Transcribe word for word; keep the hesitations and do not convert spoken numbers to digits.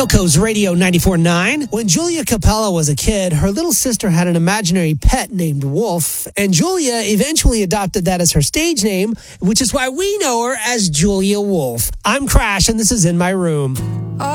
Hilco's Radio ninety-four point nine. When Julia Capella was a kid, her little sister had an imaginary pet named Wolf, and Julia eventually adopted that as her stage name, which is why we know her as Julia Wolf. I'm Crash, and this is In My Room.